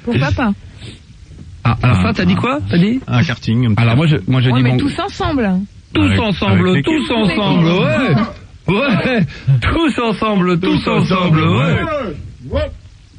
Pourquoi pas? Ah, à la fin, t'as dit quoi? T'as dit? Un karting. Alors moi je dis mais bon. tous ensemble. Tous ensemble, ouais. Ouais. Tous ensemble, ouais.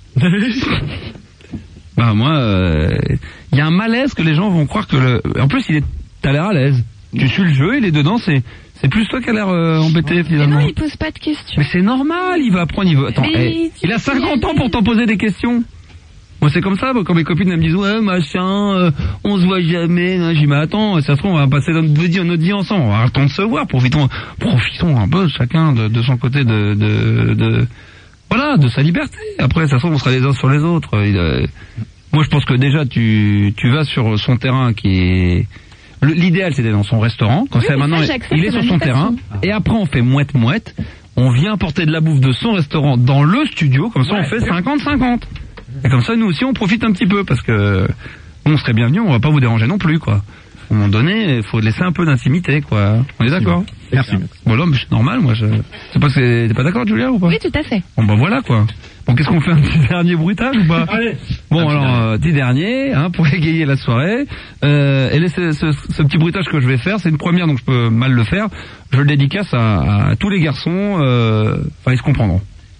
Bah moi, y a un malaise que les gens vont croire que en plus t'as l'air à l'aise. Tu suis le jeu, il est dedans, c'est plus toi qui a l'air embêté finalement. Mais non, il pose pas de questions. Mais c'est normal, il va apprendre, Attends, il a 50 ans pour t'en poser des questions. Moi c'est comme ça, quand mes copines elles me disent ouais machin, on se voit jamais, j'ai dit mais attends, ça se trouve on va passer notre vie ensemble, on va attendre de se voir, profitons un peu chacun de son côté de sa liberté. Après ça se trouve on sera les uns sur les autres. Moi je pense que déjà tu vas sur son terrain qui est l'idéal c'est d'être dans son restaurant, comme ça maintenant il est sur son terrain et après on fait mouette, on vient porter de la bouffe de son restaurant dans le studio, comme ça on fait 50-50. Et comme ça, nous aussi, on profite un petit peu, parce que on serait bienvenus, on va pas vous déranger non plus, quoi. À un moment donné, il faut laisser un peu d'intimité, quoi. On est d'accord? Merci. Bon, là, c'est normal, moi, c'est pas que t'es pas d'accord, Julia, ou pas? Oui, tout à fait. Bon, bah voilà, quoi. Bon, qu'est-ce qu'on fait, un petit dernier bruitage, ou pas? Allez. Bon, alors, petit dernier, pour égayer la soirée. Et là, ce petit bruitage que je vais faire, c'est une première, donc je peux mal le faire. Je le dédicace à tous les garçons, ils se comprendront.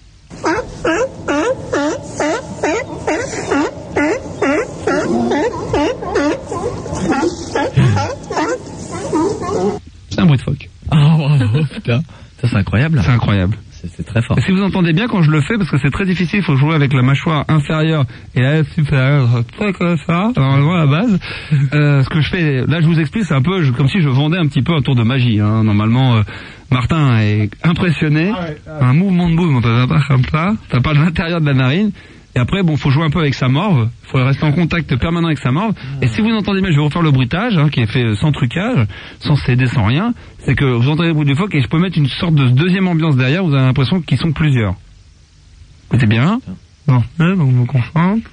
C'est un bruit de phoque. Oh, bravo, putain. Ça, c'est incroyable. C'est incroyable. C'est très fort. Et si vous entendez bien quand je le fais, parce que c'est très difficile, il faut jouer avec la mâchoire inférieure et la supérieure, pas comme ça, normalement à la base. Ce que je fais, là je vous explique, c'est un peu comme si je vendais un petit peu un tour de magie. Normalement, Martin est impressionné. Un mouvement de bouche, comme ça, ça parle de l'intérieur de la narine. Et après, faut jouer un peu avec sa morve. Il faut rester en contact permanent avec sa morve. Et si vous entendez bien, je vais refaire le bruitage, qui est fait sans trucage, sans CD, sans rien. C'est que vous entendez le bruit du phoque et je peux mettre une sorte de deuxième ambiance derrière. Vous avez l'impression qu'ils sont plusieurs. Écoutez bien. Bon, donc je me concentre.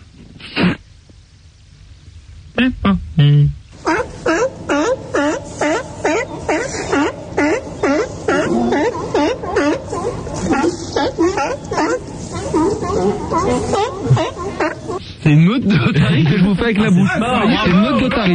C'est parti. C'est une meute de Otari que je vous fais avec la bouche. C'est une meute d'Otari.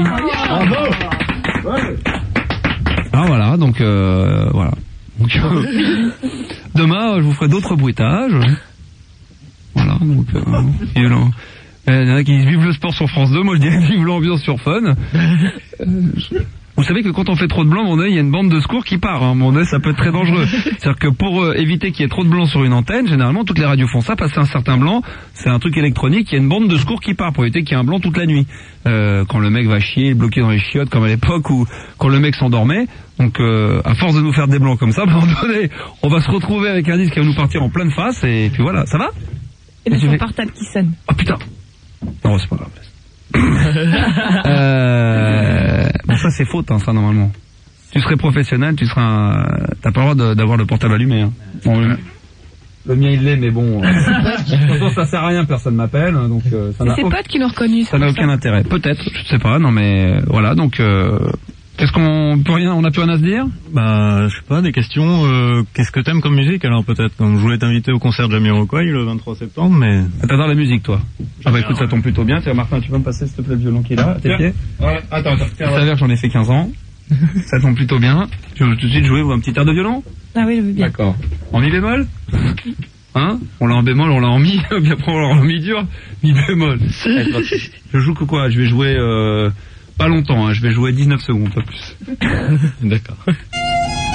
Ah voilà, donc voilà. Donc, demain, je vous ferai d'autres bruitages. Voilà, donc violent. Il y en a qui vivent le sport sur France 2, moi je dirais vive l'ambiance sur Fun. Vous savez que quand on fait trop de blanc, mon œil, il y a une bande de secours qui part. Mon œil, ça peut être très dangereux. C'est-à-dire que pour éviter qu'il y ait trop de blanc sur une antenne, généralement, toutes les radios font ça, passer un certain blanc, c'est un truc électronique, il y a une bande de secours qui part pour éviter qu'il y ait un blanc toute la nuit. Quand le mec va chier, bloqué dans les chiottes, comme à l'époque, ou quand le mec s'endormait. Donc, à force de nous faire des blancs comme ça, à un moment donné, on va se retrouver avec un disque qui va nous partir en pleine face, et puis voilà. Ça va? Et puis son portable qui sonne. Oh putain! Non, c'est pas grave. Bon, ça c'est faute, ça normalement. Tu serais professionnel, t'as pas le droit d'avoir le portable allumé. Bon, le mien il l'est, mais bon. Ça sert à rien, personne m'appelle, donc ça n'a. C'est ses potes qui l'ont reconnu. Ça n'a aucun intérêt. Peut-être, je sais pas, non mais voilà, donc. Qu'est-ce qu'on peut rien, on a plus rien à se dire? Bah, je sais pas, des questions. Qu'est-ce que t'aimes comme musique alors peut-être? Comme je voulais t'inviter au concert de Jamiroquai le 23 septembre, mais. T'adores la musique, toi? Ah bah écoute, ça tombe plutôt bien. Tiens, Martin, tu peux me passer s'il te plaît le violon qui est là, à tes pieds? Ouais, attends. Ça s'avère que j'en ai fait 15 ans. Ça tombe plutôt bien. Tu veux tout de suite jouer un petit air de violon? Ah oui, je veux bien. D'accord. En mi bémol? On l'a en bémol, on l'a en mi, puis après on l'a en mi dur, mi bémol. Je joue que quoi? Je vais jouer pas longtemps, je vais jouer 19 secondes, pas plus. D'accord.